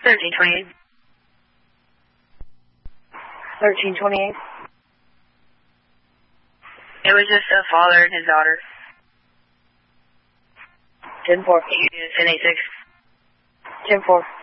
1328. 1328. It was just a father and his daughter. 10-4. 1086. 10-4.